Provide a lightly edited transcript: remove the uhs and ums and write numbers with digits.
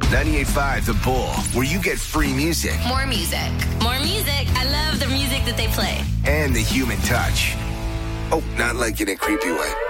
98.5 The Bull, where you get free music. More music. More music. I love the music that they play. And the human touch. Oh, not like in a creepy way.